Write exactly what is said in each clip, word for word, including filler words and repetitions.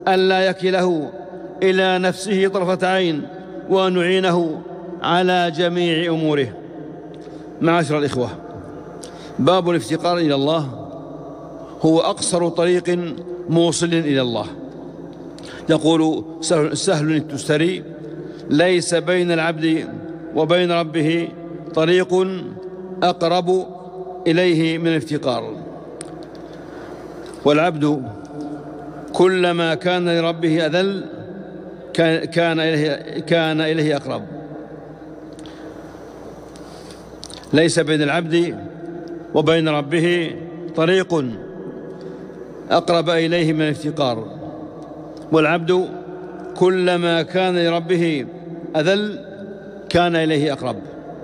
ألا يكله إلى نفسه طرفة عين، وأن نعينه على جميع أموره. معاشر الإخوة، باب الافتقار إلى الله هو أقصر طريق موصل إلى الله. يقول سهل التستري: ليس بين العبد وبين ربه طريق أقرب إليه من الافتقار. والعبد كلما كان لربه أذل كان إليه, كان إليه أقرب. ليس بين العبد وبين ربه طريق أقرب إليه من الافتقار. والعبد كلما كان لربه أذل كان إليه أقرب،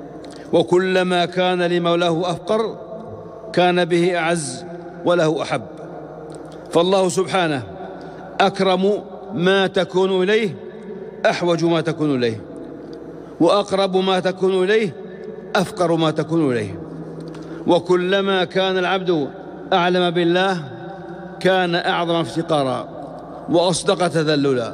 وكلما كان لمولاه أفقر كان به أعز وله أحب. فالله سبحانه أكرم ما تكون إليه، أحوج ما تكون إليه، وأقرب ما تكون إليه، أفقر ما تكون إليه. وكلما كان العبد أعلم بالله كان أعظم افتقارا وأصدق تذللا.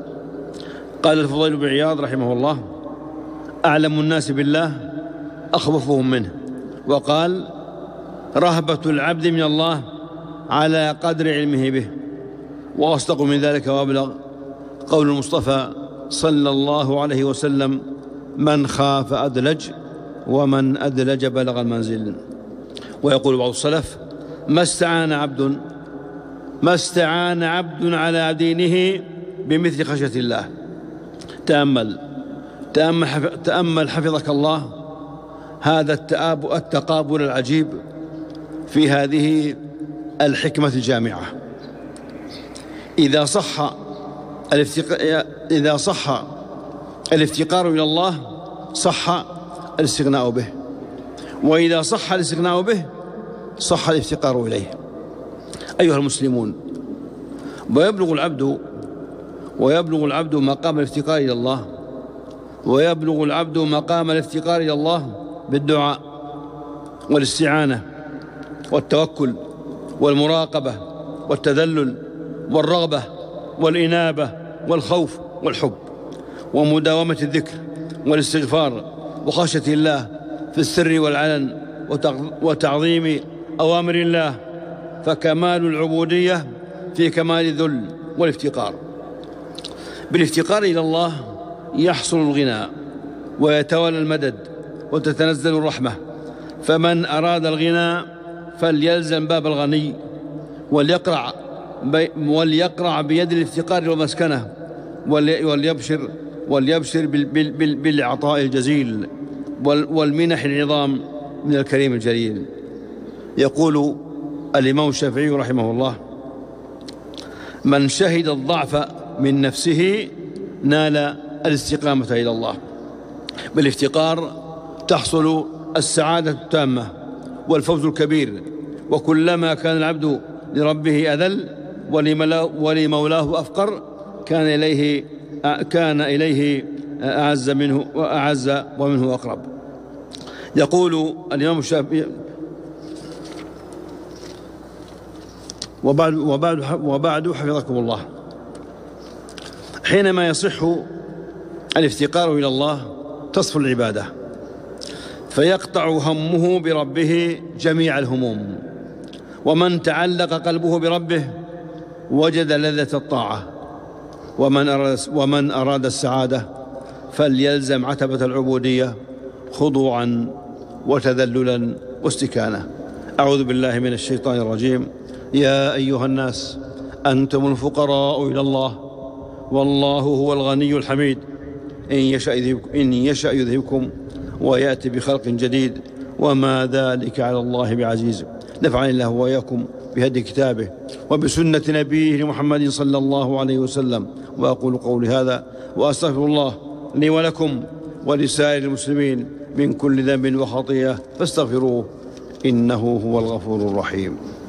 قال الفضيل بن عياض رحمه الله: أعلم الناس بالله أخوفهم منه. وقال: رهبة العبد من الله على قدر علمه به. وأصدق من ذلك وأبلغ قول المصطفى صلى الله عليه وسلم: من خاف أدلج، ومن أدلج بلغ المنزل. ويقول بعض السلف: ما استعان عبد ما استعان عبد على دينه بمثل خشية الله. تأمل تأمل, تأمل حفظك الله هذا التقابل العجيب في هذه الحكمة الجامعة. إذا صح الافتقار إذا صح الافتقار إلى الله صح الاستغناء به، وإذا صح الاستغناء به صح الافتقار إليه. أيها المسلمون، ويبلغ العبد ويبلغ العبد مقام الافتقار إلى الله ويبلغ العبد مقام الافتقار إلى الله بالدعاء والاستعانة والتوكل والمراقبة والتذلل والرغبة والإنابة والخوف والحب، ومداومة الذكر والاستغفار وخشية الله في السر والعلن وتعظيم أوامر الله. فكمال العبودية في كمال الذل والافتقار. بالافتقار إلى الله يحصل الغنى ويتولى المدد وتتنزل الرحمة. فمن أراد الغنى فليلزم باب الغني وليقرع وليقرع بيد الافتقار والمسكنة وليبشر وليبشر بالعطاء الجزيل والمنح العظام من الكريم الجليل. يقول الإمام الشافعي رحمه الله: من شهد الضعف من نفسه نال الاستقامة إلى الله. بالافتقار تحصل السعادة التامة والفوز الكبير. وكلما كان العبد لربه أذل ولمولاه أفقر كان إليه كان إليه أعز منه وأعز ومنه أقرب. يقول الإمام الشافعي: وبعد, وبعد, وبعد حفظكم الله، حينما يصح الافتقار إلى الله تصفو العبادة فيقطع همه بربه جميع الهموم. ومن تعلق قلبه بربه وجد لذة الطاعة. ومن أراد, ومن أراد السعادة فليلزم عتبة العبودية خضوعا وتذللا واستكانة. أعوذ بالله من الشيطان الرجيم. يا أيها الناس أنتم الفقراء إلى الله والله هو الغني الحميد. إن يشأ يذهبكم, إن يشأ يذهبكم ويأتي بخلق جديد وما ذلك على الله بعزيز. نفعني الله وإياكم بهدي كتابه وبسنة نبيه محمد صلى الله عليه وسلم. وأقول قولي هذا وأستغفر الله لي ولكم ولسائر المسلمين من كل ذنب وخطيئة فاستغفروه إنه هو الغفور الرحيم.